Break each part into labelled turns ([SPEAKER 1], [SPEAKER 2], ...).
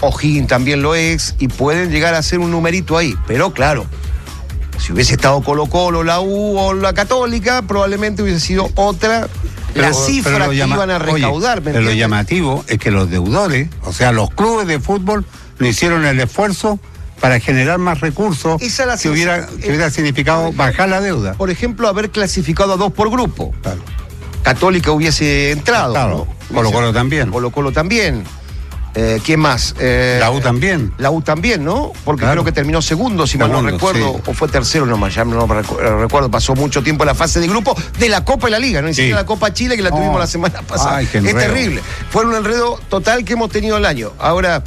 [SPEAKER 1] O'Higgins también lo es, y pueden llegar a ser un numerito ahí. Pero claro, si hubiese estado Colo-Colo, la U o la Católica, probablemente hubiese sido otra la cifra que iban a recaudar.
[SPEAKER 2] Oye, pero lo llamativo es que los deudores, o sea, los clubes de fútbol, no hicieron el esfuerzo para generar más recursos que hubiera significado bajar la deuda.
[SPEAKER 1] Por ejemplo, haber clasificado a 2 por grupo.
[SPEAKER 2] Claro.
[SPEAKER 1] Católica hubiese entrado.
[SPEAKER 2] Claro.
[SPEAKER 1] ¿No?
[SPEAKER 2] Colo-Colo también.
[SPEAKER 1] Colo-Colo también. ¿Quién más?
[SPEAKER 2] La U también.
[SPEAKER 1] La U también, ¿no? Porque
[SPEAKER 2] claro,
[SPEAKER 1] creo que terminó segundo, si mal no recuerdo, sí, o fue tercero nomás, ya no recuerdo. Pasó mucho tiempo en la fase de grupo de la Copa y la Liga, no ni siquiera la Copa Chile, que la tuvimos la semana pasada.
[SPEAKER 2] Ay,
[SPEAKER 1] es terrible. Fue un enredo total que hemos tenido el año. Ahora,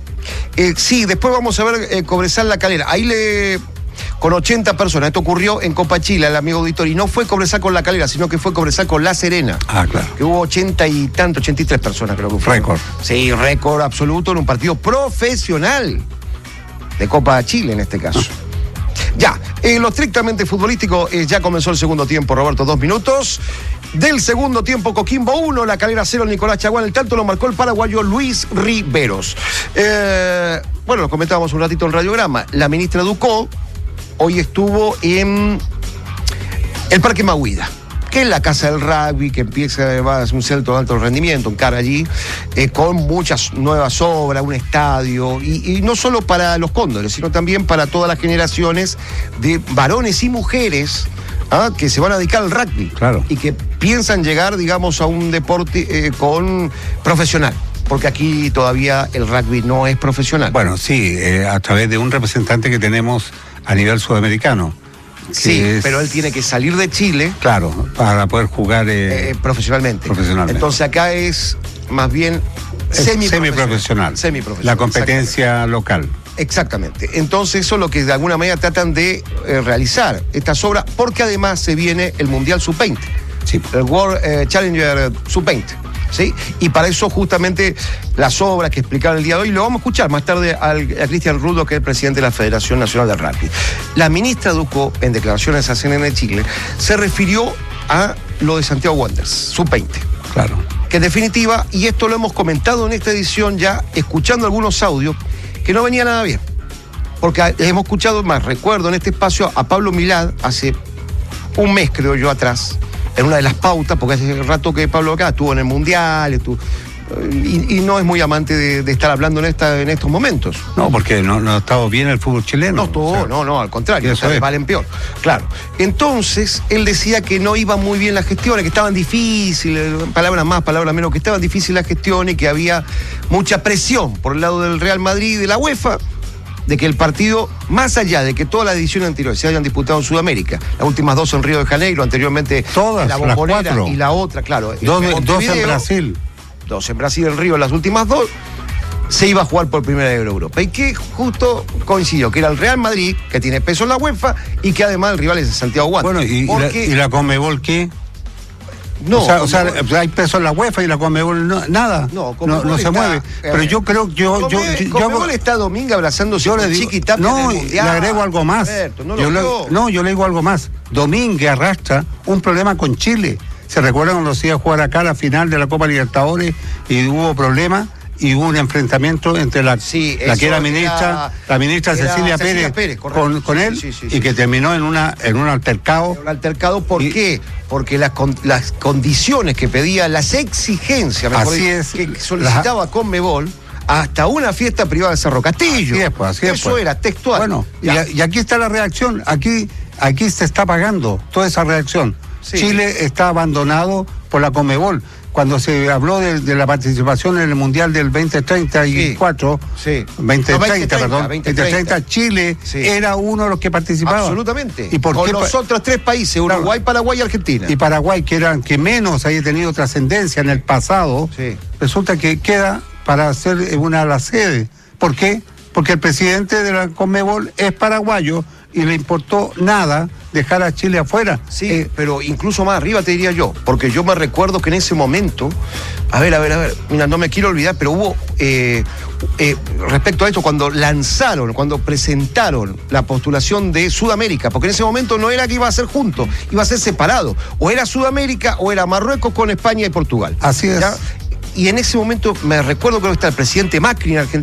[SPEAKER 1] sí, después vamos a ver Cobresal La Calera. Ahí con 80 personas. Esto ocurrió en Copa Chile, el amigo auditor. Y no fue Cobresal con La Calera, sino que fue Cobresal con La Serena.
[SPEAKER 2] Ah, claro.
[SPEAKER 1] Que hubo 80 y tanto, 83 personas creo que fue.
[SPEAKER 2] Récord.
[SPEAKER 1] Sí, récord absoluto en un partido profesional de Copa Chile en este caso. Ya, lo estrictamente futbolístico, ya comenzó el segundo tiempo, Roberto, 2 minutos. Del segundo tiempo, Coquimbo 1, La Calera 0, Nicolás Chaguán. El tanto lo marcó el paraguayo Luis Riveros. Bueno, lo comentábamos un ratito en Radiograma. La ministra Ducó hoy estuvo en el Parque Mahuida, que es la casa del rugby, que va a ser un centro de alto rendimiento, encara allí, con muchas nuevas obras, un estadio, y no solo para los cóndores, sino también para todas las generaciones de varones y mujeres que se van a dedicar al rugby.
[SPEAKER 2] Claro.
[SPEAKER 1] Y que piensan llegar, digamos, a un deporte profesional. Porque aquí todavía el rugby no es profesional.
[SPEAKER 2] Bueno, sí, a través de un representante que tenemos a nivel sudamericano.
[SPEAKER 1] Sí, pero él tiene que salir de Chile.
[SPEAKER 2] Claro, para poder jugar
[SPEAKER 1] profesionalmente. Entonces acá es más bien
[SPEAKER 2] semiprofesional. La competencia local.
[SPEAKER 1] Exactamente. Entonces eso es lo que de alguna manera tratan de realizar estas obras, porque además se viene el Mundial Sub-20.
[SPEAKER 2] Sí.
[SPEAKER 1] El World Challenger Sub-20. ¿Sí? Y para eso justamente las obras que explicaron el día de hoy, lo vamos a escuchar más tarde a Cristian Rudo, que es el presidente de la Federación Nacional de Rugby. La ministra Ducó, en declaraciones a CNN Chile, se refirió a lo de Santiago Wanderers, Sub-20.
[SPEAKER 2] Claro.
[SPEAKER 1] Que en definitiva, y esto lo hemos comentado en esta edición ya, escuchando algunos audios, que no venía nada bien. Porque hemos escuchado, más recuerdo en este espacio, a Pablo Milad hace un mes, creo yo, atrás, en una de las pautas, porque hace rato que Pablo acá estuvo en el Mundial, y no es muy amante de estar hablando en estos momentos.
[SPEAKER 2] No, porque no ha estado bien el fútbol chileno.
[SPEAKER 1] No, al contrario, valen peor. Claro. Entonces, él decía que no iban muy bien las gestiones, que estaban difíciles, palabras más, palabras menos, que estaban difíciles las gestiones, que había mucha presión por el lado del Real Madrid y de la UEFA, de que el partido, más allá de que todas las ediciones anteriores se hayan disputado en Sudamérica, las últimas 2 en Río de Janeiro, anteriormente
[SPEAKER 2] todas,
[SPEAKER 1] la Bombonera y la otra, claro.
[SPEAKER 2] 2 en Brasil.
[SPEAKER 1] 2 en Brasil, en Río, las últimas 2, se iba a jugar por primera vez en Europa. Y que justo coincidió, que era el Real Madrid, que tiene peso en la UEFA, y que además el rival es Santiago Wanderers.
[SPEAKER 2] Bueno, ¿y la Conmebol qué?
[SPEAKER 1] No,
[SPEAKER 2] o sea, hay peso en la UEFA y la Conmebol nada. No se mueve. Pero yo creo que
[SPEAKER 1] Conmebol está Domingo abrazándose con Chiquitapia en el Mundial.
[SPEAKER 2] Le agrego algo más. Yo le digo algo más. Domínguez arrastra un problema con Chile. ¿Se recuerdan cuando se iba a jugar acá la final de la Copa Libertadores y hubo problemas? Y hubo un enfrentamiento entre la que era ministra, la ministra Cecilia Pérez con él, y que terminó en un altercado.
[SPEAKER 1] Un altercado, ¿por qué? Porque las condiciones que pedía, las exigencias, que solicitaba Conmebol, hasta una fiesta privada de Cerro Castillo.
[SPEAKER 2] Así es.
[SPEAKER 1] Eso era textual.
[SPEAKER 2] Bueno, y aquí está la reacción, aquí se está pagando toda esa reacción. Sí. Chile está abandonado por la Conmebol. Cuando se habló de la participación en el Mundial del 2034, 2030, Chile era uno de los que participaba.
[SPEAKER 1] Absolutamente. ¿Y con los otros 3 países, Uruguay, Paraguay y Argentina?
[SPEAKER 2] Y Paraguay, que menos haya tenido trascendencia en el pasado, resulta que queda para ser una de las sedes. ¿Por qué? Porque el presidente de la Conmebol es paraguayo y le importó nada dejar a Chile afuera.
[SPEAKER 1] Sí, pero incluso más arriba te diría yo, porque yo me recuerdo que en ese momento, a ver, mira, no me quiero olvidar, pero hubo, respecto a esto, cuando presentaron la postulación de Sudamérica, porque en ese momento no era que iba a ser junto, iba a ser separado, o era Sudamérica o era Marruecos con España y Portugal.
[SPEAKER 2] Así es.
[SPEAKER 1] ¿Ya? Y en ese momento me recuerdo que está el presidente Macri en Argentina,